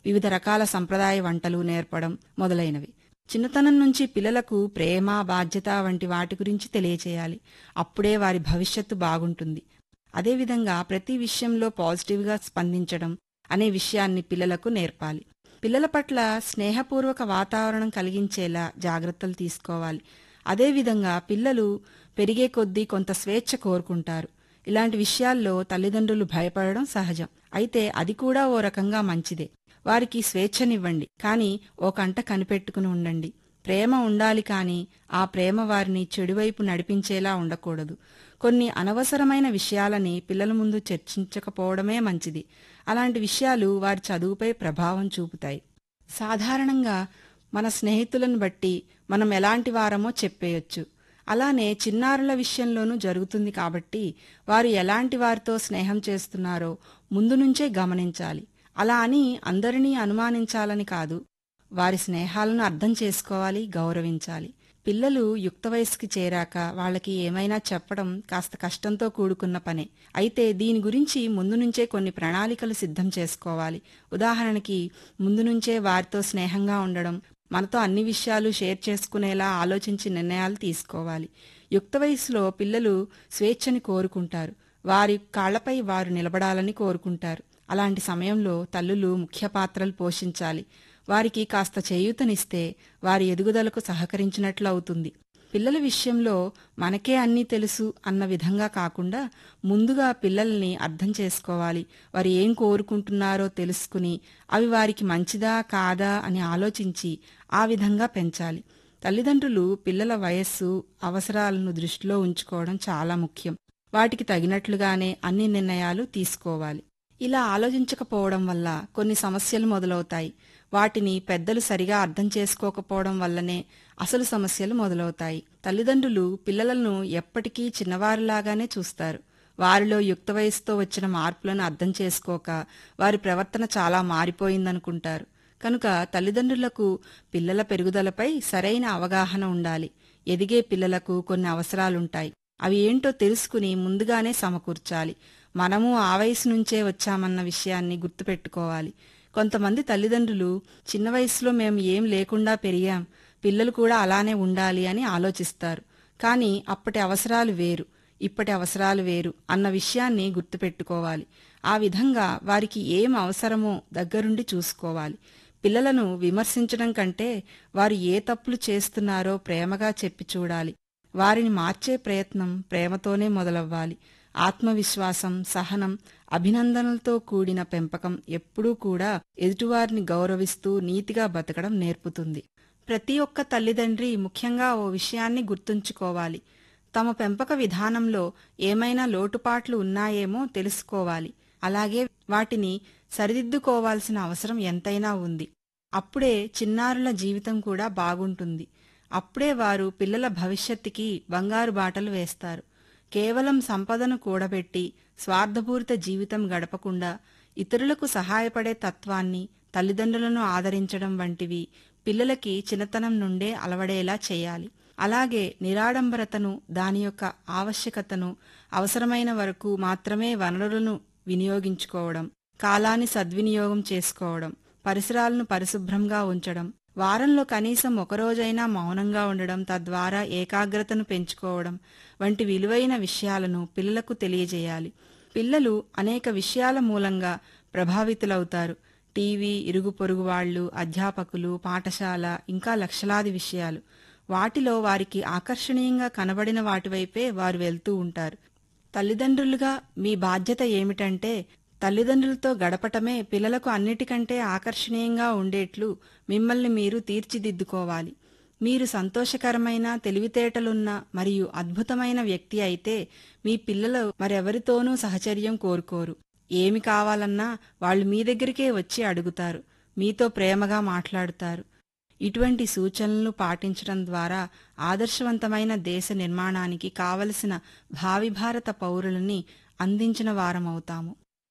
వివిధ రకాల సంప్రదాయ వంటలు నేర్పడం మొదలైనవి. చిన్నతనం నుంచి పిల్లలకు ప్రేమ, బాధ్యత వంటి వాటి గురించి తెలియచేయాలి. అప్పుడే వారి భవిష్యత్తు బాగుంటుంది. అదేవిధంగా ప్రతి విషయంలో పాజిటివ్గా స్పందించడం అనే విషయాన్ని పిల్లలకు నేర్పాలి. పిల్లల పట్ల స్నేహపూర్వక వాతావరణం కలిగించేలా జాగ్రత్తలు తీసుకోవాలి. అదేవిధంగా పిల్లలు పెరిగే కొద్దీ కొంత స్వేచ్ఛ కోరుకుంటారు. ఇలాంటి విషయాల్లో తల్లిదండ్రులు భయపడడం సహజం. అయితే అది కూడా ఓ రకంగా మంచిదే. వారికి స్వేచ్ఛనివ్వండి, కానీ ఓ కంట కనిపెట్టుకుని ఉండండి. ప్రేమ ఉండాలి, కానీ ఆ ప్రేమ వారిని చెడువైపు నడిపించేలా ఉండకూడదు. కొన్ని అనవసరమైన విషయాలని పిల్లల ముందు చర్చించకపోవడమే మంచిది. అలాంటి విషయాలు వారి చదువుపై ప్రభావం చూపుతాయి. సాధారణంగా మన స్నేహితులను బట్టి మనం ఎలాంటి వారమో చెప్పేయొచ్చు. అలానే చిన్నారుల విషయంలోనూ జరుగుతుంది. కాబట్టి వారు ఎలాంటి వారితో స్నేహం చేస్తున్నారో ముందు నుంచే గమనించాలి. అలా అని అందరినీ అనుమానించాలని కాదు. వారి స్నేహాలను అర్థం చేసుకోవాలి, గౌరవించాలి. పిల్లలు యుక్త వయసుకి చేరాక వాళ్ళకి ఏమైనా చెప్పడం కాస్త కష్టంతో కూడుకున్న పనే. అయితే దీని గురించి ముందు నుంచే కొన్ని ప్రణాళికలు సిద్ధం చేసుకోవాలి. ఉదాహరణకి ముందు నుంచే వారితో స్నేహంగా ఉండడం, మనతో అన్ని విషయాలు షేర్ చేసుకునేలా ఆలోచించి నిర్ణయాలు తీసుకోవాలి. యుక్త వయసులో పిల్లలు స్వేచ్ఛని కోరుకుంటారు. వారి కాళ్లపై వారు నిలబడాలని కోరుకుంటారు. అలాంటి సమయంలో తల్లులు ముఖ్య పాత్రలు పోషించాలి. వారికి కాస్త చేయూతనిస్తే వారి ఎదుగుదలకు సహకరించినట్లు అవుతుంది. పిల్లల విషయంలో మనకే అన్నీ తెలుసు అన్న విధంగా కాకుండా ముందుగా పిల్లల్ని అర్థం చేసుకోవాలి. వారు ఏం కోరుకుంటున్నారో తెలుసుకుని అవి వారికి మంచిదా కాదా అని ఆలోచించి ఆ విధంగా పెంచాలి. తల్లిదండ్రులు పిల్లల వయస్సు, అవసరాలను దృష్టిలో ఉంచుకోవడం చాలా ముఖ్యం. వాటికి తగినట్లుగానే అన్ని నిర్ణయాలు తీసుకోవాలి. ఇలా ఆలోచించకపోవడం వల్ల కొన్ని సమస్యలు మొదలవుతాయి. వాటిని పెద్దలు సరిగా అర్థం చేసుకోకపోవడం వల్లనే అసలు సమస్యలు మొదలవుతాయి. తల్లిదండ్రులు పిల్లలను ఎప్పటికీ చిన్నవారిలాగానే చూస్తారు. వారిలో యుక్త వయసుతో వచ్చిన మార్పులను అర్థం చేసుకోక వారి ప్రవర్తన చాలా మారిపోయిందనుకుంటారు. కనుక తల్లిదండ్రులకు పిల్లల పెరుగుదలపై సరైన అవగాహన ఉండాలి. ఎదిగే పిల్లలకు కొన్ని అవసరాలుంటాయి. అవి ఏంటో తెలుసుకుని ముందుగానే సమకూర్చాలి. మనము ఆ వయసు నుంచే వచ్చామన్న విషయాన్ని గుర్తుపెట్టుకోవాలి. కొంతమంది తల్లిదండ్రులు చిన్న వయసులో మేము ఏం లేకుండా పెరిగాం, పిల్లలు కూడా అలానే ఉండాలి అని ఆలోచిస్తారు. కానీ అప్పటి అవసరాలు వేరు, ఇప్పటి అవసరాలు వేరు అన్న విషయాన్ని గుర్తుపెట్టుకోవాలి. ఆ విధంగా వారికి ఏం అవసరమో దగ్గరుండి చూసుకోవాలి. పిల్లలను విమర్శించడం కంటే వారు ఏ తప్పులు చేస్తున్నారో ప్రేమగా చెప్పి చూడాలి. వారిని మార్చే ప్రయత్నం ప్రేమతోనే మొదలవ్వాలి. ఆత్మవిశ్వాసం, సహనం, అభినందనలతో కూడిన పెంపకం ఎప్పుడూ కూడా ఎదుటివారిని గౌరవిస్తూ నీతిగా బతకడం నేర్పుతుంది. ప్రతి ఒక్క తల్లిదండ్రి ముఖ్యంగా ఓ విషయాన్ని గుర్తుంచుకోవాలి. తమ పెంపక విధానంలో ఏమైనా లోటుపాట్లు ఉన్నాయేమో తెలుసుకోవాలి. అలాగే వాటిని సరిదిద్దుకోవాల్సిన అవసరం ఎంతైనా ఉంది. అప్పుడే చిన్నారుల జీవితం కూడా బాగుంటుంది. అప్పుడే వారు పిల్లల భవిష్యత్తుకి బంగారు బాటలు వేస్తారు. కేవలం సంపదను కూడబెట్టి స్వార్థపూరిత జీవితం గడపకుండా ఇతరులకు సహాయపడే తత్వాన్ని, తల్లిదండ్రులను ఆదరించడం వంటివి పిల్లలకి చిన్నతనం నుండే అలవడేలా చేయాలి. అలాగే నిరాడంబరతను, దాని యొక్క ఆవశ్యకతను, అవసరమైన వరకు మాత్రమే వనరులను వినియోగించుకోవడం, కాలాన్ని సద్వినియోగం చేసుకోవడం, పరిసరాలను పరిశుభ్రంగా ఉంచడం, వారంలో కనీసం ఒకరోజైనా మౌనంగా ఉండడం, తద్వారా ఏకాగ్రతను పెంచుకోవడం వంటి విలువైన విషయాలను పిల్లలకు తెలియజేయాలి. పిల్లలు అనేక విషయాల మూలంగా ప్రభావితులవుతారు. టీవీ, ఇరుగు పొరుగు వాళ్లు, అధ్యాపకులు, పాఠశాల, ఇంకా లక్షలాది విషయాలు. వాటిలో వారికి ఆకర్షణీయంగా కనబడిన వాటివైపే వారు వెళ్తూ ఉంటారు. తల్లిదండ్రులుగా మీ బాధ్యత ఏమిటంటే తల్లిదండ్రులతో గడపటమే పిల్లలకు అన్నిటికంటే ఆకర్షణీయంగా ఉండేట్లు మిమ్మల్ని మీరు తీర్చిదిద్దుకోవాలి. మీరు సంతోషకరమైన, తెలివితేటలున్న మరియు అద్భుతమైన వ్యక్తి అయితే మీ పిల్లలు మరెవరితోనూ సహచర్యం కోరుకోరు. ఏమి కావాలన్నా వాళ్ళు మీ దగ్గరికే వచ్చి అడుగుతారు, మీతో ప్రేమగా మాట్లాడుతారు. ఇటువంటి సూచనలను పాటించడం ద్వారా ఆదర్శవంతమైన దేశ నిర్మాణానికి కావలసిన భావి భారత పౌరులని అందించిన వారమవుతాము.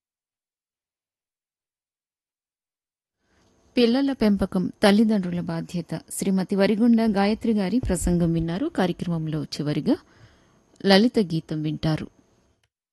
పిల్లల పెంపకం తల్లిదండ్రుల బాధ్యత. శ్రీమతి వరిగుండ గాయత్రి గారి ప్రసంగం విన్నారు. కార్యక్రమంలో చివరిగా లలిత గీతం వింటారు.